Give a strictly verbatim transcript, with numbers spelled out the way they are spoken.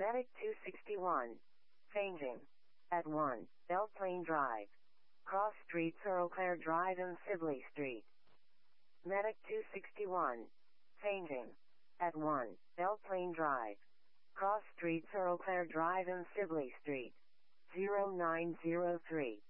Medic two sixty-one. Changing. At one. Belle Plaine Drive. Cross Street, Thoroughfare Drive and Sibley Street. Medic two sixty-one. Changing. At one. Belle Plaine Drive. Cross Street, Thoroughfare Drive and Sibley Street. zero nine zero three.